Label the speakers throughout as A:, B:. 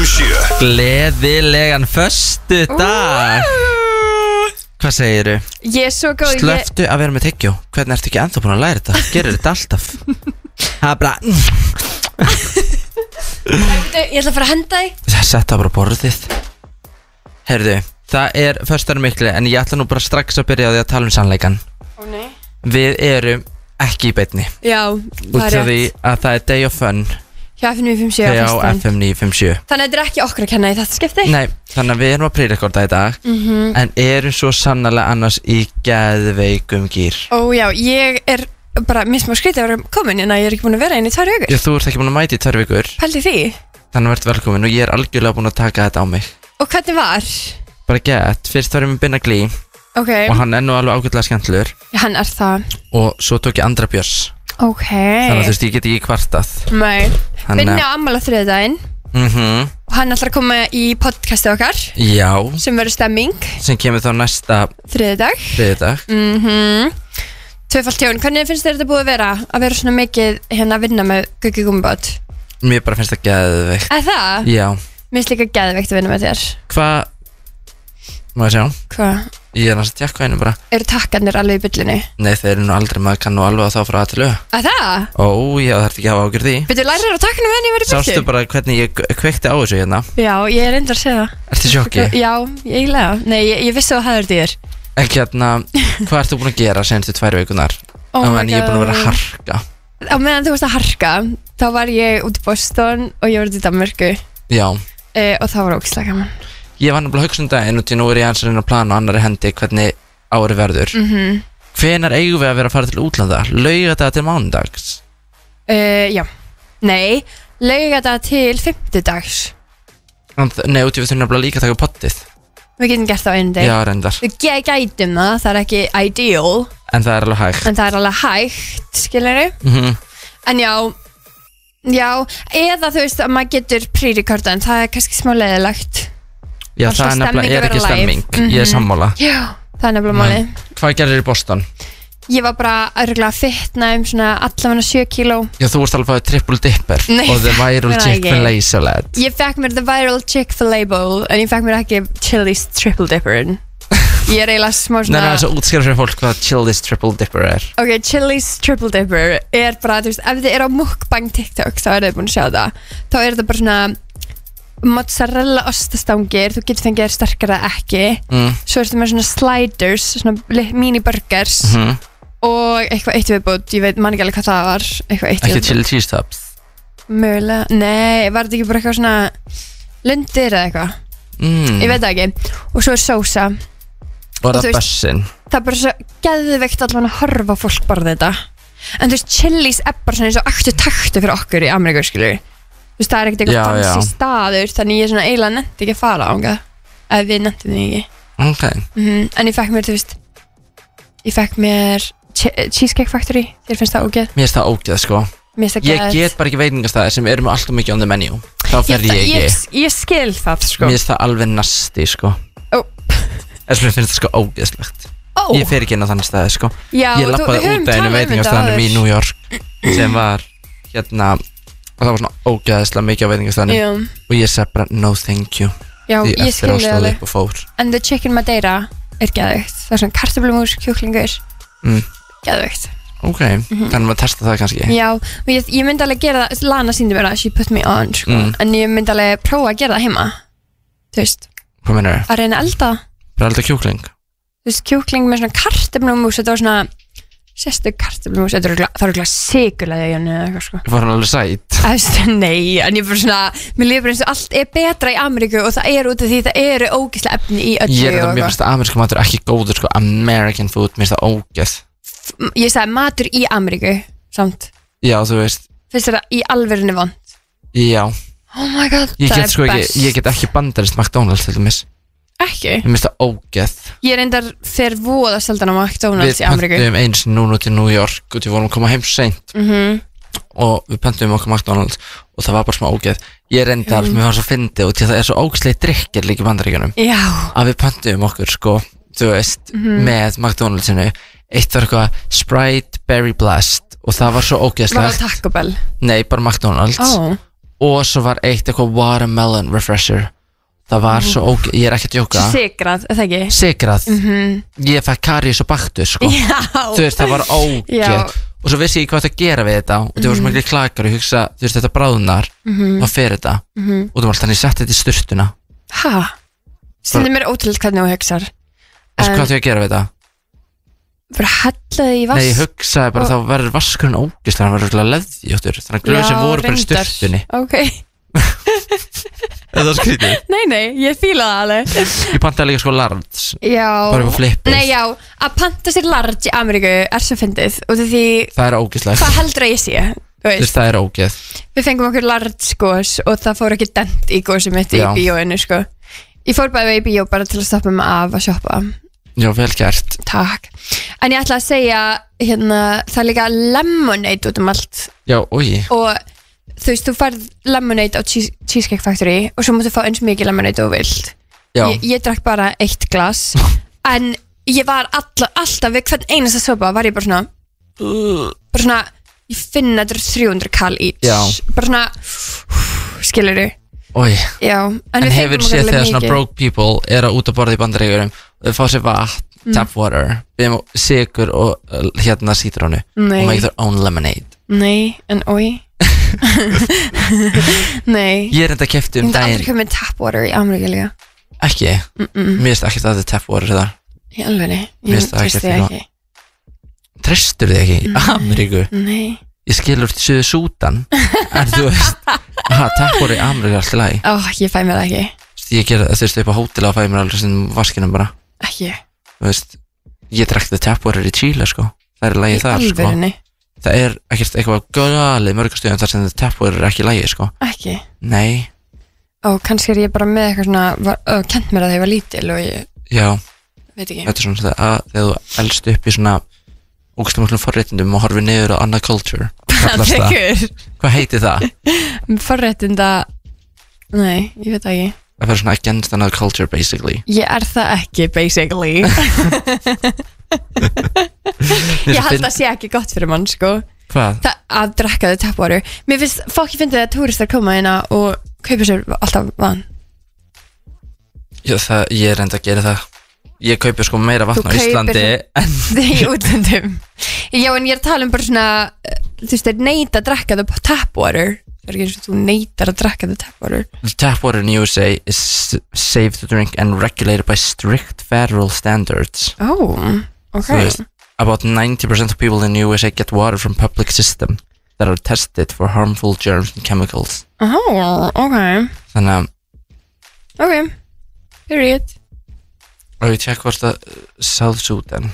A: 957
B: Gleðilegan föstudag. Hvað segirðu?
C: Ég svo góð.
B: Slöftu að vera með tyggjó. Hvernig ertu ekki ennþá búin að læra þetta? Gerir þetta alltaf. Það er bara
C: Ég ætla að fara að henda þig.
B: Setta bara borðið. Heyrðu, það er föstudagur mikli. En ég ætla nú bara strax að byrja á því að tala um sannleikan.
C: Ó nei.
B: Við erum ekki í beinni.
C: Já,
B: Út af því að það er Day of Fun
C: hjá FM 957
B: hjá FM 957.
C: Þannig að þetta er ekki okkur að kenna í þetta skipti.
B: Nei, þannig að við erum að pre-rekorda í dag En erum svo sannarlega annars í geðveikum gýr.
C: Ó já, ég er bara mér sem að skrítið að vera komin en ég er ekki búin að vera inn í 2 vikur.
B: Já, þú ert ekki búin að mæta í 2 vikur.
C: Pældi því.
B: Þannig að verður velkomin og ég er algjörlega búin að taka þetta á mig.
C: Og hvernig var?
B: Bara gett, fyrst varum við Binna Glee
C: Ok.
B: Og hann er nú alveg ágætlega skemmtilegur.
C: Já, hann er það.
B: Og svo tók ég Andra Björns.
C: Ok.
B: Þannig að þú veist, ég get ekki kvartað.
C: Nei.
B: Hann
C: Binni á afmæli á þriðjudaginn og hann ætlar að koma í podcastið okkar
B: Já,
C: sem verður stemming
B: sem kemur þá næsta
C: þriðjudag. 2 tjón, hvernig finnst þér þetta búið að vera svona mikið hérna að vinna með Guggi Gummibát?
B: Mér bara finnst það geðveikt.
C: Það?
B: Já.
C: Mér finnst líka geðveikt að vinna með þér.
B: Hvað? Má ég sjá?
C: Hvað?
B: Ég er næst að tjekka einu bara.
C: Eru takkarnir alveg í byllunni?
B: Nei, þeir eru nú aldrei, maður kann nú alveg að þá frá að til lög.
C: Að það?
B: Ó, já, það ert ekki að hafa ágjörð því.
C: Byrju, lærir á takkarnir með henni að vera í byllu?
B: Sástu bara hvernig ég kveikti á þessu hérna?
C: Já, ég er reyndar að segja það.
B: Ertu í sjokki?
C: Já, eiginlega. Nei, ég vissi að það er þér.
B: Ekki hérna, hvað ertu búin að gera senstu 2 vikunar?
C: Oh my
B: Ég er búin að vera að
C: God.
B: harka.
C: Á meðan þú varst að harka, þá var ég út í Boston og ég var út í Danmörku
B: Já.
C: og það var ógeðslega gaman.
B: Ég var nefnilega að hugsa daginn og til nú er ég aðeins að reyna að plana á annarri hendi hvernig árið verður. Hvenær eigum við að vera að fara til útlanda? Laugardag til mánudags?
C: Já. Nei, laugardag til 50dags.
B: Nei, út í við þurfum nefnilega líka að taka pottið.
C: Við getum gert það á einu deg.
B: Já, reyndar.
C: Við gætum það er ekki ideal
B: En það er alveg hægt.
C: en það er alveg hægt, skilurðu. En já, eða þú veist að maður getur pre-recorda en það er kannski smá leiðilegt.
B: Já,
C: Alltaf
B: það er nefnilega
C: stemming að
B: ekki
C: vera live.
B: stemming. Ég er sammála.
C: Já, það er nefnilega málið.
B: Hvað gerir í Boston?
C: Ég var bara örgulega að fitna svona allavega 7 kíló.
B: Já, þú vorst alveg að fá triple dipper
C: Nei,
B: og the viral
C: það er ekki.
B: Chick-fil-A salad.
C: Ég fekk mér the viral Chick-fil-A bowl en ég fekk mér ekki Chili's triple dipper. Ég er eiginlega smá
B: Nei,
C: svona
B: það er svo útskjara fyrir fólk hvað Chili's triple dipper er.
C: Ok, Chili's triple dipper er bara, þú veist, ef þið eru á mukbang TikTok þá eru þið búin að sjá það. Þá er þetta bara svona mozzarella ostastangir, þú getur fengið þér sterkara ekki. Svo ertu með svona sliders, svona mini burgers og eitthvað eitt viðbútt, ég veit man ekki alveg hvað það var. Eitthvað eitt
B: Ekki
C: viðbútt.
B: chili cheese tops.
C: Mögulega, nei, var þetta ekki bara eitthvað svona lundir eða eitthvað? Ég veit það ekki. Og svo er sósa.
B: Og
C: þú
B: það
C: veist-
B: bussin.
C: Það er bara svo geðveikt allavega að horfa á fólk bara þetta. En þú veist, Chili's er bara svona eins og aktu taktu fyrir okkur í Ameríku, skilur. Þú veist, það er ekkert
B: Já,
C: eitthvað
B: já.
C: fancy staður, þannig ég svona eiginlega nefndi ekki að fara ánga. Ef við nefndum því ekki.
B: Ok.
C: En ég fekk mér, þú veist, ég fekk mér Cheesecake Factory, þér finnst það ógeð.
B: Mér finnst það ógeð, sko.
C: Mér finnst það
B: Ég
C: geð.
B: get bara ekki veitingastæðir sem eru með alltaf mikið on the menu. Þá fer ég ekki.
C: Ég skil það, sko.
B: Mér finnst það alveg nasty, sko.
C: Ó.
B: Þess vegna finnst það sko ógeðslegt.
C: Ó.
B: Ég fer ekki inn á þannig staði, sko.
C: Já,
B: Ég lappaði
C: við höfum
B: út af einu
C: talað um
B: veitingastæðinum
C: þetta
B: í
C: áður.
B: New York sem var hérna og það var svona ógeðslega mikið á veitingastæðinum
C: Já.
B: og ég segi bara no thank you.
C: Já,
B: Því
C: ég
B: eftir
C: skil
B: á
C: þig
B: stóð
C: alveg.
B: upp og fór.
C: En the chicken Madeira er geðveikt. Það er svona kartöflumús, kjúklingur. Geðveikt.
B: Ok, þannig að testa það kannski.
C: Já, og ég myndi alveg gera það. Lana síndi mér að she put me on, sko. En ég myndi alveg prófa að gera það heima. Þú veist,
B: Hvað meinar þau?
C: að reyna að elda.
B: Bara elda kjúkling?
C: Þú veist, kjúkling með svona kartöflumús. Þetta var svona sérstök kartöflumús. Það er örugglega sigurlega í henni eða eitthvað, sko.
B: Var hann alveg sæt?
C: Nei, en ég bara svona, mér líður bara eins og allt er betra í Ameríku og það er út af því það eru ógeðslega efni í öllu.
B: Ég er þetta,
C: og
B: mér finnst að amerísku matur ekki góður, sko. American food, mér finnst það ógeð.
C: Ég sagði matur í Ameríku, samt.
B: Já, þú veist.
C: Finnst þetta í alvörinu vond?
B: Já.
C: Oh my god,
B: Ég
C: það
B: get
C: er
B: sko
C: best.
B: ekki, ég get ekki bandarist McDonald's til dæmis.
C: Ekki?
B: Mér finnst það ógeð.
C: Ég reyndar fyrir voða seldan á McDonald's
B: Við
C: í Ameríku.
B: pöntum eins núna til New York og við vorum að koma heim seint og við pöntum okkur McDonald's og það var bara smá ógeð. Ég reyndar, mér var svo fyndið og til það er svo ógeðslega drikkir líka í Bandaríkjunum
C: Já.
B: að við pöntum okkur sko, þú veist, með McDonald'sinu. Eitt var eitthvað Sprite Berry Blast og það var svo
C: Var það
B: ógeðslegt.
C: Taco Bell?
B: Nei, bara McDonald's.
C: Ó.
B: og svo var eitt eitthvað watermelon refresher. Það var svo ég ekki að djóka.
C: Sigrað, það ekki?
B: Sigrað. Ég fekk karíus og baktus, sko.
C: Já.
B: Þú veist, það var ógeð. Og svo vissi ég hvað það gera við þetta og það var svo miklu klakar og ég hugsa, þú veist, þetta bráðnar og fer þetta og þú var þannig sett þetta í sturtuna.
C: Ha? Stundum mér ótrúlega hvernig þú hugsar.
B: Og hvað þú að gera við þetta?
C: Bara hellaði í vask.
B: Nei, ég hugsaði bara þá verður vaskurinn ógeðslegur, hann verður leðjóttur. Þannig að glöð sem voru bara í sturtunni.
C: Ok.
B: Það var skrítið.
C: Nei, ég fíla það alveg.
B: Ég pantaði líka sko large.
C: Já.
B: Bara upp á flippið.
C: Nei, já, að panta sér large í Ameríku svo fyndið og því
B: það er ógeðslegt.
C: Hvað heldur að ég sé?
B: Það er ógeð.
C: Við fengum okkur large gos og það fór ekki dent í gósum mitt í bíóinu, sko. Ég fór bæði í bíó bara til að stoppa mig af að shoppa.
B: Já, vel gert.
C: Takk. En ég ætla að segja, það er líka lemonade út allt.
B: Já, oi.
C: Og þú veist, þú færð lemonade á Cheesecake Factory og svo múttu fá eins mikið lemonade og vilt. Ég drakk bara 1 glas en ég var alltaf við hvern einasta sopa var ég bara svona ég finna þetta 300 kall each.
B: Já.
C: Bara svona skilur þú?
B: Oi.
C: Já.
B: En hefur séð þegar svona broke people er að út að borða í Bandaríkjunum og þau fá sér vatn, tap water sigur og sítrónu og make their own lemonade.
C: Nei, en oi. Nei.
B: Ég enda keypti daginn.
C: Ég myndi aldrei með tap water í Ameríku líka.
B: Ekki? Mér finnst ekki að þetta er tap water það.
C: Í alvegni?
B: Ég treysti þig ekki. Treystur þig ekki í Ameríku?
C: Nei.
B: Ég skilur til Suður Súdan en þú veist, tap water í Ameríku er alltaf lagi.
C: Ég fæ mér það ekki.
B: Ég gera þú veist upp á hótel og fæ mér alveg sem vaskinum bara.
C: Ekki.
B: Þú veist, ég drakk þetta tap water í Chile, sko. Það er lagi þar, sko. Í alvegni? Það er ekkert eitthvað galið mörgastöðum þar sem þetta tap water er ekki lagi, sko. Ekki? Nei.
C: Kannski er ég bara með eitthvað svona kent mér að þegar ég var lítil og ég
B: Já.
C: Veit ekki.
B: Þetta er svona þegar þú elst upp í svona ógeðslega forréttindum og horfir niður á annað culture. Hvað heitir það?
C: Forréttinda Nei, ég veit ekki.
B: Það er svona against another culture basically.
C: Ég er það ekki basically. Ég held að sé ekki gott fyrir mann, sko.
B: Hvað?
C: Að drekka þau tap water. Mér finnst fólk fyndið að túristar koma hérna og kaupa sér alltaf vatn.
B: Já, ég er enda að gera það. Ég kaupi sko meira vatn á Íslandi en
C: í útlöndum. Já, en ég er að tala bara svona, þú veist, þeir neita að drekka þau tap water. Það er ekki eins og þú neitar að drekka þau tap water.
B: Tap water in USA is safe to drink and regulated by strict federal standards.
C: Oh, okay.
B: Veist, about 90% of people in the USA get water from public systems that are tested for harmful germs and chemicals.
C: Oh, okay.
B: Þannig að
C: okay, period.
B: Og ég tjekk hvort að South Sudan.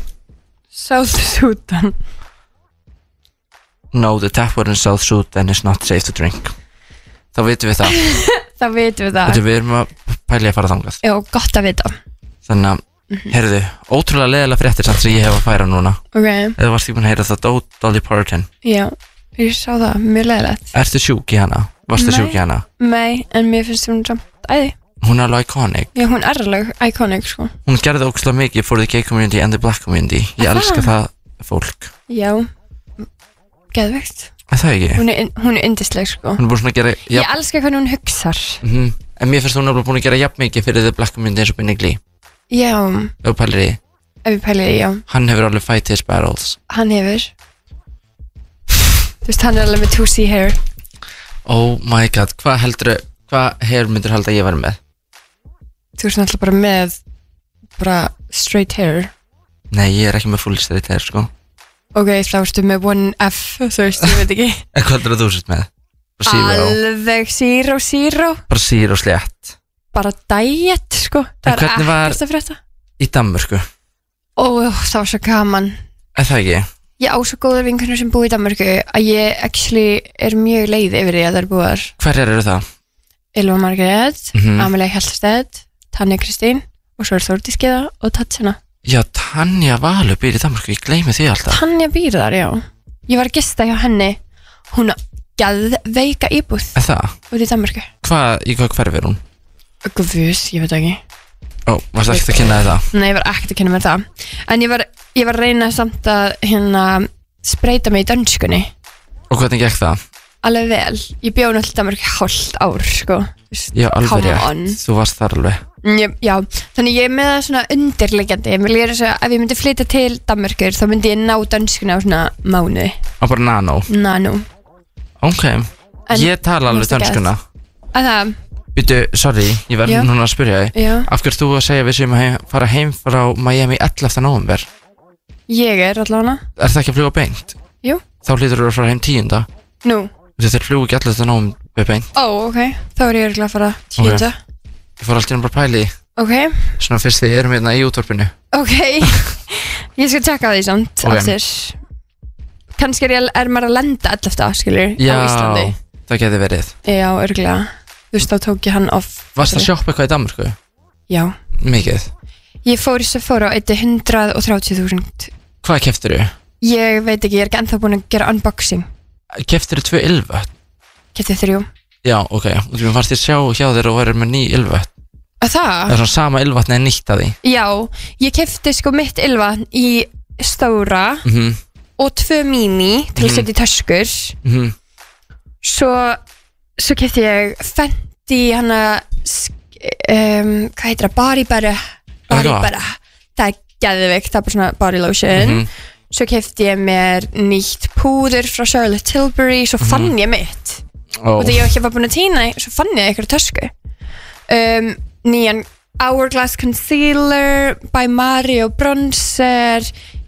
B: No, the tap water in South Sudan is not safe to drink. Þá vitum við það.
C: Það vitum við það.
B: Við erum að pæli að fara þangað.
C: Já, gott að vita.
B: Þannig að, heyrðu, ótrúlega leiðilega fréttir samt sem ég hef að færa núna.
C: Ok.
B: Eða varst ekki búin að heyra það Dolly Parton?
C: Já, ég sá það, mjög leiðilegt.
B: Ertu sjúk í hana? Varstu sjúk í hana?
C: Nei, en mér finnst hún samt æði.
B: Hún er alveg iconic.
C: Já, hún er alveg iconic, sko.
B: Hún gerði ógeðslega mikið for the gay community and the black community. Ég elska það fólk.
C: Já, geðveikt.
B: Það ekki?
C: Hún er yndisleg, sko.
B: Hún er búin að gera
C: Ég elska hvernig hún hugsar.
B: En mér finnst hún alveg búin að gera jafn mikið fyrir the black community eins og Benny Glee.
C: Já.
B: Ef við pælir í.
C: Já.
B: Hann hefur alveg fight his battles.
C: Hann hefur. Þú veist, hann er alveg með 2C hair.
B: Oh my god, hvað hair myndir halda ég var með?
C: Þú veist náttúrulega bara með straight hair.
B: Nei, ég er ekki með full straight hair, sko.
C: Ok, þá ertu með 1F, þú veist, ég veit ekki.
B: En hvað er þú sett með?
C: Alveg zero.
B: Bara zero slétt.
C: Bara diet, sko. Það er ekkert að frétta.
B: Í Danmörku?
C: Ó, það var svo gaman.
B: Það ekki?
C: Ég á svo góða vinkonur sem búi í Danmörku að ég actually er mjög leið yfir því að það er búar.
B: Hverjar eru það?
C: Ylva Margrét, Amelia Hjaltstedt, Tanja Kristín og svo er Þórdís Gyða og Tatsjana.
B: Já, Tanja Valur býr í Danmörku, ég gleymi því alltaf.
C: Tanja býr þar, já. Ég var að gista hjá henni. Hún geðveika íbúð.
B: Það?
C: Út í Danmörku.
B: Í hvað hverfi er hún?
C: Guðs, ég veit ekki.
B: Ó, varstu ekkert að kynna þér það?
C: Nei, ég var ekkert að kynna mér það. En ég var að reyna samt að spreyta mig í dönskunni.
B: Og hvernig gekk það?
C: alveg vel. Ég bjó náttúrulega Danmörk hálft ár, sko.
B: Já, alveg rétt, þú varst þar alveg.
C: Já, þannig ég með það svona undirliggjandi. Mér líður þess að ef ég myndi flytja til Danmörkur þá myndi ég ná dönskuna á svona mánuði.
B: Á bara nano? Ok, ég tala alveg dönskuna.
C: Að það?
B: Býtu, sorry, ég verð núna að spyrja þig. Af hverju þú að segja við séum að fara heim frá Miami 11. nóvember?
C: Ég allavega.
B: Er það ekki að fljúga beint?
C: Jú.
B: Þá hlýtur þú að fara heim 10.
C: Nú?
B: Þeir fljúga ekki 11. nóvember beint.
C: Ok, þá er ég örugglega að fara 10.
B: Ég fór alltaf bara pæli.
C: Ok.
B: Svona fyrst þið erum hérna í útvarpinu.
C: Ok, ég skal tjekka því samt aftur. Kannski er maður að lenda 11. skilur, á Íslandi.
B: Já, það geti verið.
C: Já, örugglega. Þú veist, þá tók ég hann off.
B: Varst það að shoppa eitthvað í Danmörku?
C: Já.
B: Mikið?
C: Ég fór í Sephora og eyddi 130.000.
B: Hvað keftir þú?
C: Ég veit ekki, ég er ekki ennþá búin að gera unboxing.
B: Keftir þú 2 ylvötn?
C: Kefti 3.
B: Já, ok, og þú fannst ég sjá hjá þér og verður með 9 ylvötn.
C: Það?
B: Það er svona sama ylvatn eða nýtt að því.
C: Já, ég kefti sko mitt ylvatn í stóra og 2 mini til að setja í töskur. Svo kefti ég Fenty hana hvað heitir það? Body Butter. Það er geðveikt, það er bara svona body lotion. Svo kefti ég mér nýtt púður frá Charlotte Tilbury. Svo fann ég mitt og þegar ég ekki var búin að týna, svo fann ég eitthvað tösku. Nýjan Hourglass Concealer by Mario Bronzer.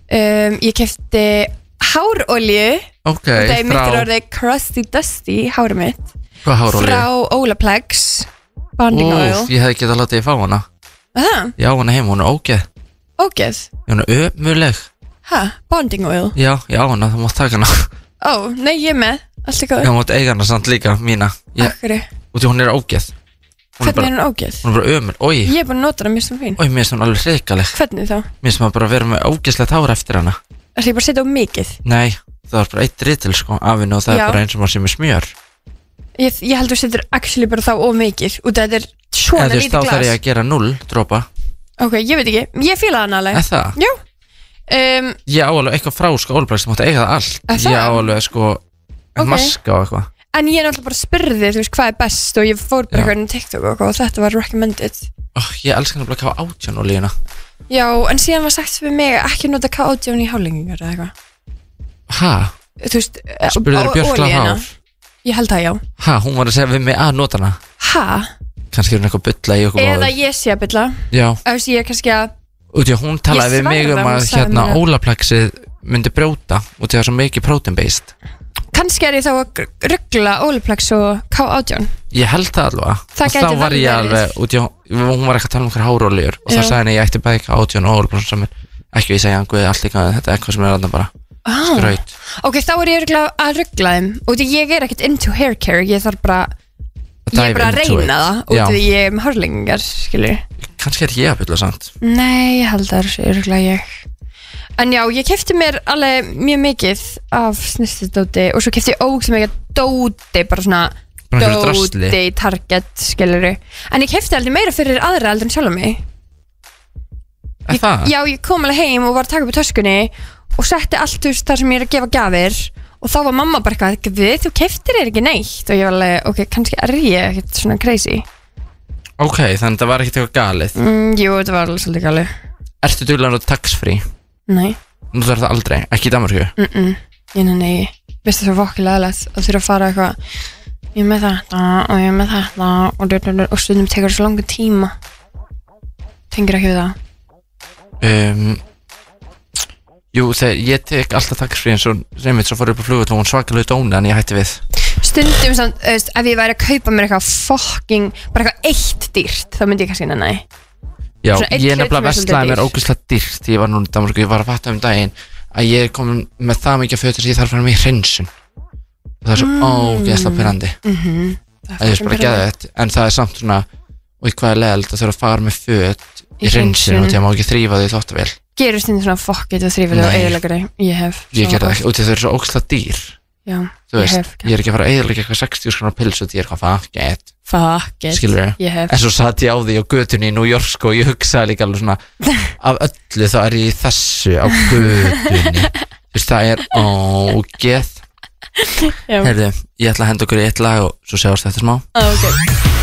C: Ég kefti hárolíu.
B: Ok,
C: það er mitt orðið Crusty Dusty hárið mitt.
B: Hvað hárolíu?
C: Frá Olaplex Bonding Oil.
B: Ég hefði getað látið ég fá hana.
C: Það?
B: Já, hana heim, hún er ógeð.
C: Ógeð?
B: Já, hún er ömuleg.
C: Hæ? Bonding Oil?
B: Já, hana, þú mátt taka hana.
C: Nei, ég með, allt er góð.
B: Já, þú mátt eiga hana samt líka, mína.
C: Akkurri?
B: Og því hún er ógeð.
C: Hvernig er hún ógeð?
B: Hún er bara ömul,
C: Ég er bara að nota hana, mér finnst hún fín.
B: Mér finnst hún alveg hrikaleg.
C: Hvernig þá?
B: Mér finnst maður bara að vera með ógeðslegt hár eftir hana.
C: Það er bara að setja á mikið?
B: Nei, það er bara 1 ritil sko, afinu og það er bara eins og maður sem er smjör.
C: Ég held að þú setur actually bara þá of mikið og þetta er svona lítið glas.
B: Þá þarf ég að gera 0 dropa.
C: Ok, ég veit ekki, ég fíla hana alveg.
B: Það?
C: Já.
B: Ég á alveg eitthvað frá sko Olaplex sem átti að eiga það allt. Ég á alveg sko maska og eitthvað.
C: En ég er náttúrulega bara að spurði, þú veist, hvað er best og ég fór bara eitthvað inn á TikTok og þetta var recommended.
B: Ég elskar náttúrulega K18 olíuna.
C: Já, en síðan var sagt fyrir mig ekki nota K18 í hálflengingar eða eitthvað.
B: Hæ?
C: Þú veist,
B: spurður Björk hár?
C: Ég held það, já.
B: Hæ, hún var að segja við mig að nota hana.
C: Hæ?
B: Kannski er hún eitthvað bylla í okkur.
C: Eða ég sé að bylla.
B: Já.
C: Ég er kannski að
B: hún talaði við mig að hérna Olaplexið myndi brjóta og það er svo mikið protein based.
C: Kannski er ég þá að ruggla Olaplex og K18.
B: Ég held það alveg.
C: Og
B: þá var ég alveg hún var eitthvað að tala um hverja hárolíur og þá sagði henni ég ætti bæði K18 og Olaplex saman. Ekki ég segja hann guði allt líka, þetta er eitthvað sem er alltaf bara skraut. Ok,
C: þá er ég að ruggla þeim og ég er ekkert into hair care, ég er bara að reyna það og því ég er með hárlengingar, skilur.
B: Kannski er ég að bylla samt.
C: Nei, ég held það er ruggla ég. En já, ég kefti mér alveg mjög mikið af snistidóti og svo kefti ég ógeðslega mikið dóti, bara svona dóti í Target, skiluru. En ég kefti aldrei meira fyrir aðra heldur en sjálf mig. Já, ég kom alveg heim og var að taka upp í töskunni og setti allt þar sem ég er að gefa gjafir og þá var mamma bara eitthvað, þú keftir þér ekki neitt og ég var alveg, ok, kannski er ég ekkert svona crazy.
B: Ok, þannig það var ekkert eitthvað galið.
C: Jú, þetta var alveg svolítið galið.
B: Ertu duglega að tax free?
C: Nei.
B: Nú þarf það aldrei, ekki í Danmörku?
C: Nei, veist það svo fokkilega aðlætt að þurfa að fara eitthvað ég er með þetta og ég er með þetta og stundum tekur það svo langa tíma. Tengir ekki við það?
B: Jú, þegar ég tek alltaf tax free eins og Reymit svo fór upp á flugvöll og hún svakalega dóni en ég hætti við.
C: Stundum samt, ef ég væri að kaupa mér eitthvað fucking, bara eitthvað eitt dýrt þá myndi ég kannski nei.
B: Já, ég er nefnilega vestlaði mér ógeðslega dýrt. Ég var núna í Danmörku, ég var að fatta daginn að ég er komin með það mikið fötur sem ég þarf að fara með í hreinsun og það er svo ógeðslega pirrandi. Það er bara geðveikt, en það er samt svona og hvað er leiðilegt að þurfa að fara með föt í hreinsun og því að má ekki þrífa þau í þvottavél.
C: Gerur stundum svona fuckið og þrífa þau og eyðileggari? Ég hef.
B: Ég gerði það ekki, og því þau eru svo ógeðslega dýr.
C: Já,
B: þú veist, ég er ekki að fara að eyðileggja eitthvað 60 krónar pilsu og því er eitthvað fuck it, skilur
C: ég hef.
B: En svo satt ég á því á götunni í New York sko, og ég hugsaði líka alveg svona af öllu þá er ég í þessu á götunni, þú veist, það er ógeð Heyrðu, ég ætla að henda okkur í eitt lag og svo sjáast þetta smá.
C: Ok.